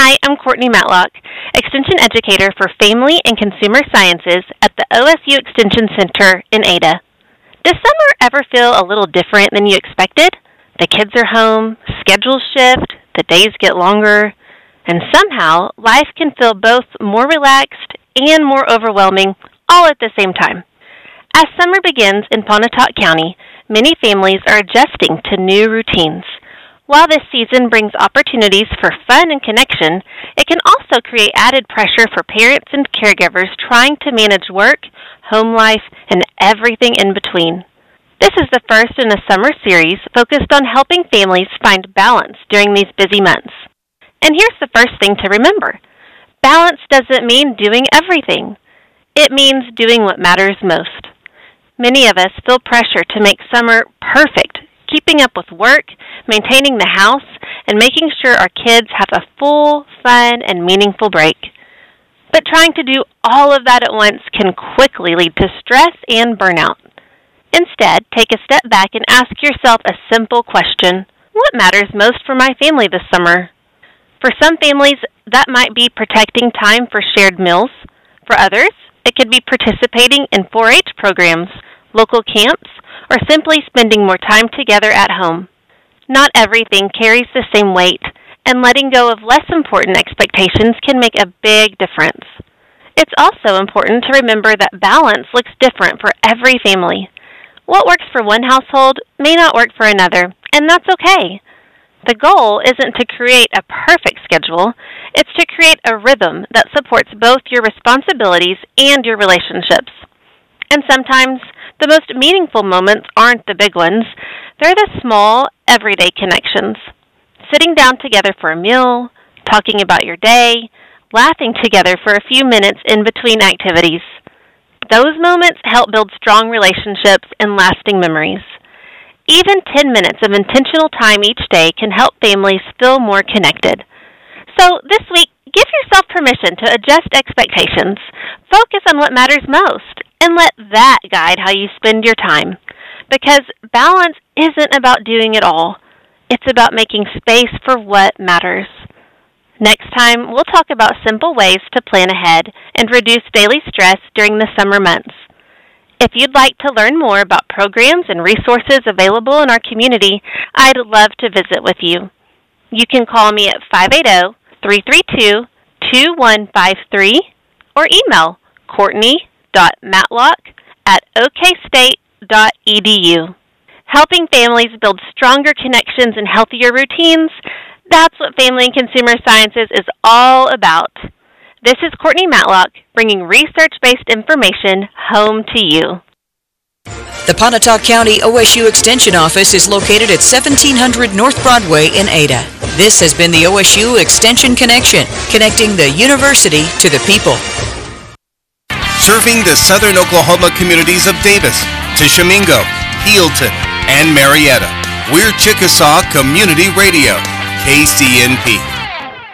Hi, I'm Courtney Matlock, Extension Educator for Family and Consumer Sciences at the OSU Extension Center in Ada. Does summer ever feel a little different than you expected? The kids are home, schedules shift, the days get longer, and somehow life can feel both more relaxed and more overwhelming all at the same time. As summer begins in Pontotoc County, many families are adjusting to new routines. While this season brings opportunities for fun and connection, it can also create added pressure for parents and caregivers trying to manage work, home life, and everything in between. This is the first in a summer series focused on helping families find balance during these busy months. And here's the first thing to remember. Balance doesn't mean doing everything. It means doing what matters most. Many of us feel pressure to make summer perfect, keeping up with work, maintaining the house, and making sure our kids have a full, fun, and meaningful break. But trying to do all of that at once can quickly lead to stress and burnout. Instead, take a step back and ask yourself a simple question. What matters most for my family this summer? For some families, that might be protecting time for shared meals. For others, it could be participating in 4-H programs, local camps, or simply spending more time together at home. Not everything carries the same weight, and letting go of less important expectations can make a big difference. It's also important to remember that balance looks different for every family. What works for one household may not work for another, and that's okay. The goal isn't to create a perfect schedule, it's to create a rhythm that supports both your responsibilities and your relationships. And sometimes, the most meaningful moments aren't the big ones, they're the small, everyday connections. Sitting down together for a meal, talking about your day, laughing together for a few minutes in between activities. Those moments help build strong relationships and lasting memories. Even 10 minutes of intentional time each day can help families feel more connected. So this week, give yourself permission to adjust expectations. Focus on what matters most, and let that guide how you spend your time. Because balance isn't about doing it all. It's about making space for what matters. Next time, we'll talk about simple ways to plan ahead and reduce daily stress during the summer months. If you'd like to learn more about programs and resources available in our community, I'd love to visit with you. You can call me at 580-332-2153 or email courtney.matlock@okstate.edu. Helping families build stronger connections and healthier routines, that's what Family and Consumer Sciences is all about. This is Courtney Matlock, bringing research-based information home to you. The Pontotoc County OSU Extension Office is located at 1700 North Broadway in Ada. This has been the OSU Extension Connection, connecting the university to the people. Serving the southern Oklahoma communities of Davis, Tishomingo, Healdton, and Marietta. We're Chickasaw Community Radio, KCNP.